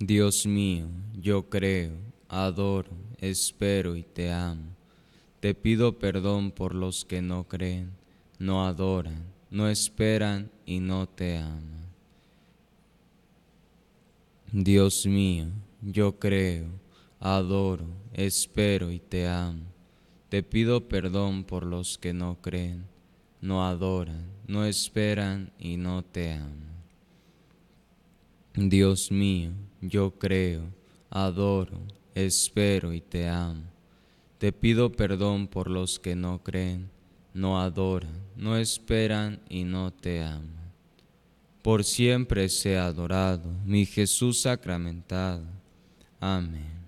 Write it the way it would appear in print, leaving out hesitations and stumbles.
Dios mío, yo creo, adoro, espero y te amo. Te pido perdón por los que no creen, no adoran, no esperan y no te aman. Dios mío, yo creo, adoro, espero y te amo. Te pido perdón por los que no creen, no adoran, no esperan y no te aman. Dios mío, yo creo, adoro, espero y te amo. Te pido perdón por los que no creen, no adoran, no esperan y no te aman. Por siempre sea adorado mi Jesús sacramentado. Amén.